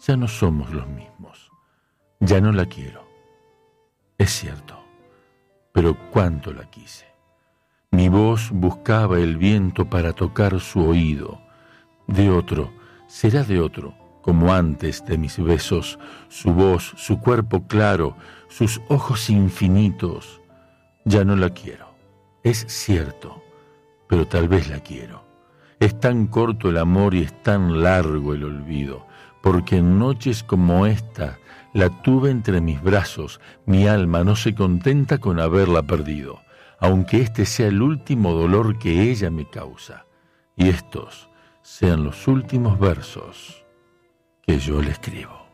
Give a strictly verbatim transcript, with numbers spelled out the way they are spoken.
ya no somos los mismos. Ya no la quiero. Es cierto, pero cuánto la quise. Mi voz buscaba el viento para tocar su oído. De otro, será de otro, como antes de mis besos, su voz, su cuerpo claro, sus ojos infinitos. Ya no la quiero. Es cierto, pero tal vez la quiero. Es tan corto el amor y es tan largo el olvido, porque en noches como esta la tuve entre mis brazos, mi alma no se contenta con haberla perdido, aunque este sea el último dolor que ella me causa, y estos sean los últimos versos que yo le escribo.